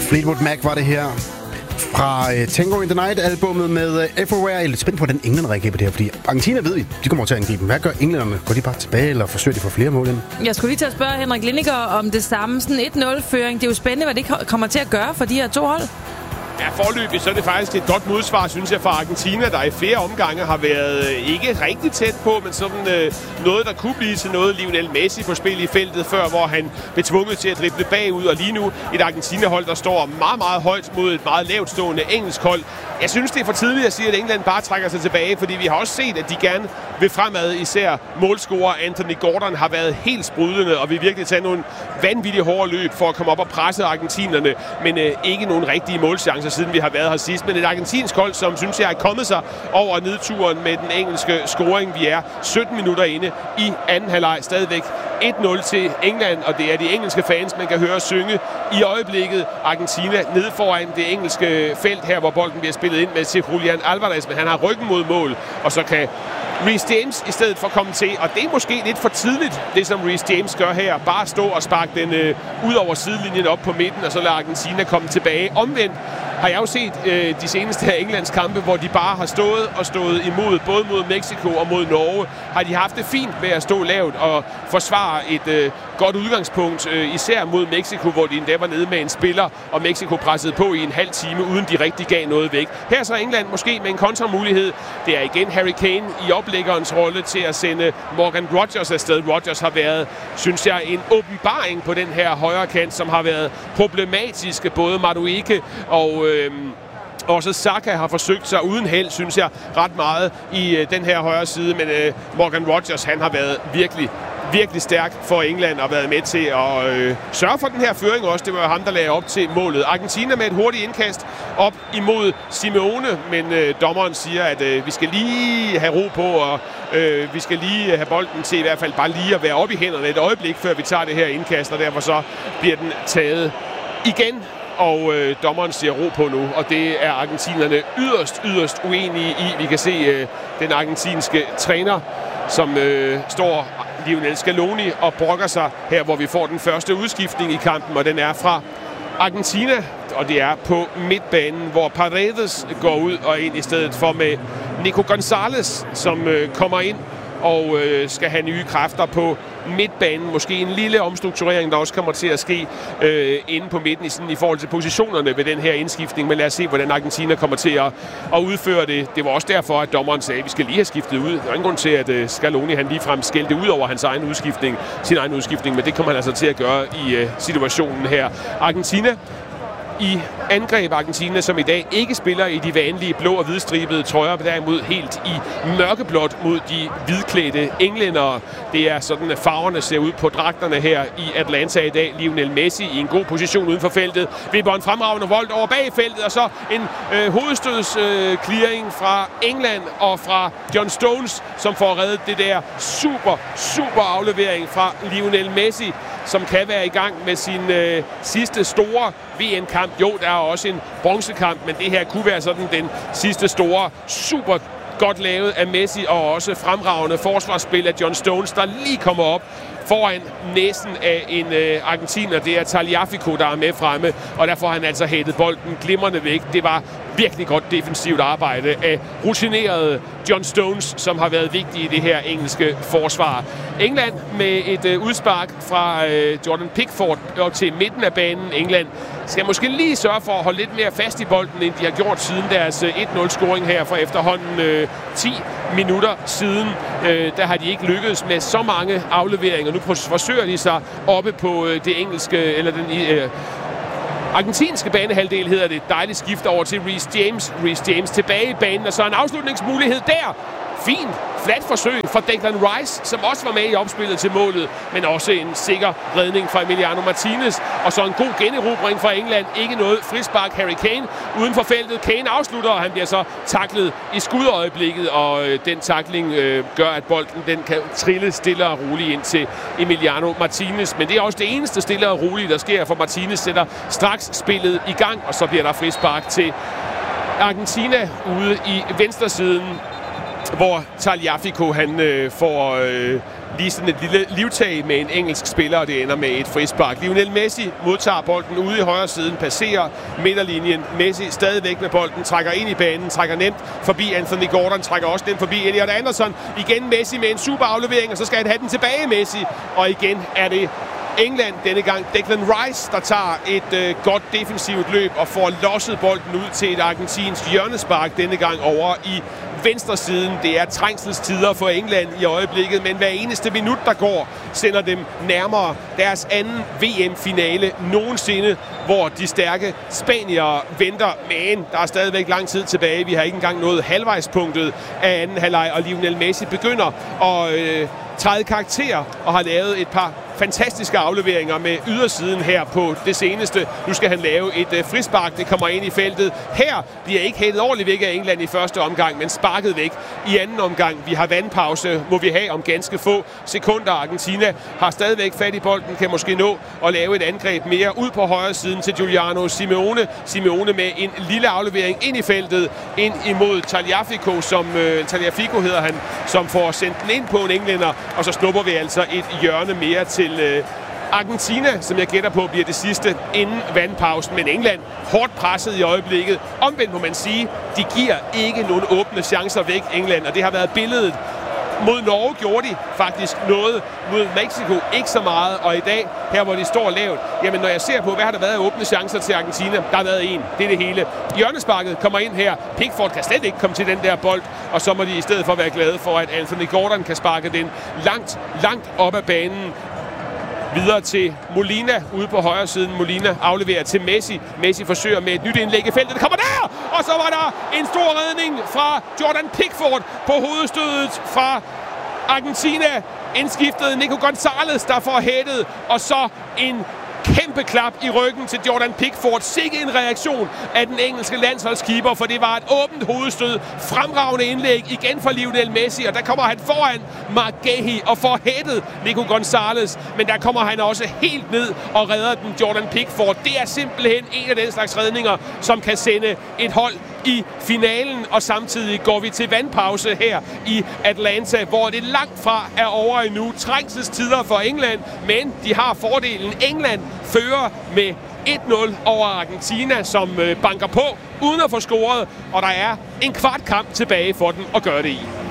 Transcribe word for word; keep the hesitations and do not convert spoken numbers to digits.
Fleetwood Mac var det her fra uh, Tango in the Night-albummet med uh, Everywhere. Jeg er lidt spændt på, hvordan England reagerer på det her, fordi Argentina ved I, de kommer til at angribe. Hvad gør englænderne? Går de bare tilbage, eller forsøger de at få flere mål ind? Jeg skulle lige til at spørge Henrik Lindiger om det samme. Sådan et nul-føring. Det er jo spændende, hvad det kommer til at gøre for de her to hold. Ja, forløbig, så er det faktisk et godt modsvar, synes jeg, fra Argentina, der i flere omgange har været ikke rigtig tæt på, men sådan øh, noget, der kunne blive til noget. Lionel Messi på spil i feltet før, hvor han blev tvunget til at drible bagud, og lige nu et Argentina-hold, der står meget, meget højt mod et meget lavt stående engelsk hold. Jeg synes, det er for tidligt at sige, at England bare trækker sig tilbage, fordi vi har også set, at de gerne vil fremad. Især målscorer Anthony Gordon har været helt sprudlende, og vi virkelig taget nogle vanvittige hårde løb for at komme op og presse argentinerne, men øh, ikke nogen rigtige målchancer, siden vi har været her sidst. Men et argentinsk hold, som synes jeg er kommet sig over nedturen med den engelske scoring. Vi er sytten minutter inde i anden halvleg, stadigvæk et nul til England, og det er de engelske fans, man kan høre synge i øjeblikket. Argentina nede foran det engelske felt her, hvor bolden bliver spillet ind med til Julian Alvarez, men han har ryggen mod mål, og så kan Reece James i stedet for komme til, og det er måske lidt for tidligt, det som Reece James gør her. Bare stå og sparke den øh, ud over sidelinjen op på midten, og så lader Argentina komme tilbage. Omvendt har jeg jo set øh, de seneste her Englands kampe, hvor de bare har stået og stået imod, både mod Mexico og mod Norge, har de haft det fint med at stå lavt og forsvare et øh, godt udgangspunkt, øh, især mod Mexico, hvor de endda var nede med en spiller, og Mexico pressede på i en halv time, uden de rigtig gav noget væk. Her så England måske med en kontramulighed. Det er igen Harry Kane i oplæggerens rolle til at sende Morgan Rogers afsted. Rogers har været, synes jeg, en åbenbaring på den her højre kant, som har været problematisk. Både Madueke og Øh, også Saka har forsøgt sig uden held, synes jeg, ret meget i øh, den her højre side. Men øh, Morgan Rogers, han har været virkelig, virkelig stærk for England og været med til at øh, sørge for den her føring også. Det var ham, der lagde op til målet. Argentina med et hurtigt indkast op imod Simeone, men øh, dommeren siger, at øh, vi skal lige have ro på, og øh, vi skal lige have bolden til i hvert fald bare lige at være oppe i hænderne et øjeblik, før vi tager det her indkast, og derfor så bliver den taget igen. Og øh, dommeren siger ro på nu, og det er argentinerne yderst, yderst uenige i. Vi kan se øh, den argentinske træner, som øh, står, Lionel Scaloni, og brokker sig her, hvor vi får den første udskiftning i kampen, og den er fra Argentina, og det er på midtbanen, hvor Paredes går ud og ind i stedet for med Nico Gonzalez, som øh, kommer ind og øh, skal have nye kræfter på midtbanen. Måske en lille omstrukturering, der også kommer til at ske øh, inde på midten i, sådan, i forhold til positionerne ved den her indskiftning. Men lad os se, hvordan Argentina kommer til at, at udføre det. Det var også derfor, at dommeren sagde, at vi skal lige have skiftet ud. Der er ingen grund til, at øh, Scaloni han ligefrem skældte ud over hans egen udskiftning, sin egen udskiftning, men det kommer han altså til at gøre i øh, situationen her. Argentina i angreb. Argentina, som i dag ikke spiller i de vanlige blå og hvidstribede trøjer, men derimod helt i mørkeblåt mod de hvidklædte englændere. Det er sådan, at farverne ser ud på dragterne her i Atlanta i dag. Lionel Messi i en god position uden for feltet. Vipper en fremragende vold over bag feltet, og så en øh, hovedstøds øh, clearing fra England og fra John Stones, som får reddet det der super, super aflevering fra Lionel Messi, som kan være i gang med sin øh, sidste store V M-kamp. Jo, der er også en bronzekamp, men det her kunne være sådan den sidste store, super godt lavet af Messi, og også fremragende forsvarsspil af John Stones, der lige kommer op foran næsen af en øh, argentiner. Det er Tagliafico, der er med fremme, og der får han altså hættet bolden glimrende væk. Det var virkelig godt defensivt arbejde af rutinerede John Stones, som har været vigtig i det her engelske forsvar. England med et øh, udspark fra øh, Jordan Pickford og til midten af banen. England skal måske lige sørge for at holde lidt mere fast i bolden, end de har gjort siden deres øh, et nul-scoring her for efterhånden øh, ti minutter siden. Øh, der har de ikke lykkedes med så mange afleveringer. Nu forsøger de sig oppe på øh, det engelske, eller den øh, argentinske banehalvdel, hedder det. Dejligt skift over til Reece James. Reece James tilbage i banen, og så en afslutningsmulighed der. Fint, flat forsøg fra Declan Rice, som også var med i opspillet til målet, men også en sikker redning fra Emiliano Martinez, og så en god generobring fra England. Ikke noget frispark. Harry Kane uden for feltet. Kane afslutter, og han bliver så taklet i skudøjeblikket, og øh, den takling øh, gør, at bolden den kan trille stille og roligt ind til Emiliano Martinez. Men det er også det eneste stille og roligt, der sker, for Martinez sætter straks spillet i gang, og så bliver der frispark til Argentina ude i venstresiden. hvor Tagliafico han øh, får øh, lige sådan et lille livtag med en engelsk spiller, og det ender med et frispark. Lionel Messi modtager bolden ude i højre siden, passerer midterlinjen. Messi stadigvæk med bolden, trækker ind i banen, trækker nemt forbi Anthony Gordon, trækker også nemt forbi Elliot Anderson. Igen Messi med en super aflevering, og så skal han have den tilbage, Messi. Og igen er det England denne gang. Declan Rice, der tager et øh, godt defensivt løb og får losset bolden ud til et argentinsk hjørnespark denne gang over i venstre siden. Det er trængselstider for England i øjeblikket, men hver eneste minut, der går, sender dem nærmere deres anden V M-finale nogensinde, hvor de stærke spaniere venter. Men der er stadigvæk lang tid tilbage. Vi har ikke engang nået halvvejspunktet af anden halvleg, og Lionel Messi begynder at øh, træde karakter og har lavet et par fantastiske afleveringer med ydersiden her på det seneste. Nu skal han lave et øh, frispark, det kommer ind i feltet. Her bliver ikke hættet ordentligt væk af England i første omgang, men sparket væk i anden omgang. Vi har vandpause, må vi have om ganske få sekunder. Argentina har stadigvæk fat i bolden, kan måske nå at lave et angreb mere ud på højre siden til Giuliano Simeone. Simeone med en lille aflevering ind i feltet, ind imod Tagliafico, som øh, Tagliafico hedder han, som får sendt den ind på en englænder, og så snupper vi altså et hjørne mere til til Argentina, som jeg gætter på bliver det sidste inden vandpausen. Men England hårdt presset i øjeblikket. Omvendt må man sige, de giver ikke nogen åbne chancer væk, England, og det har været billedet. Mod Norge gjorde de faktisk noget. Mod Mexico ikke så meget. Og i dag, her hvor de står lavt, jamen når jeg ser på, hvad har der været af åbne chancer til Argentina, der har været en. Det er det hele. Hjørnesparket kommer ind her. Pickford kan slet ikke komme til den der bold. Og så må de i stedet for være glade for, at Anthony Gordon kan sparke den langt, langt op ad banen. Videre til Molina ude på højre siden. Molina afleverer til Messi. Messi forsøger med et nyt indlæg i feltet. Det kommer der! Og så var der en stor redning fra Jordan Pickford på hovedstødet fra Argentina. Indskiftet Nico Gonzalez, der får hættet. Og så en kæmpe klap i ryggen til Jordan Pickford. Sikke en reaktion af den engelske landsholdskeeper, for det var et åbent hovedstød. Fremragende indlæg igen fra Lionel Messi, og der kommer han foran Mark Gahey og får hættet Nico Gonzalez. Men der kommer han også helt ned og redder den Jordan Pickford. Det er simpelthen en af den slags redninger, som kan sende et hold i finalen, og samtidig går vi til vandpause her i Atlanta, hvor det langt fra er over endnu. Trængselstider for England, men de har fordelen. England fører med et nul over Argentina, som banker på uden at få scoret, og der er en kvart kamp tilbage for den at gøre det i.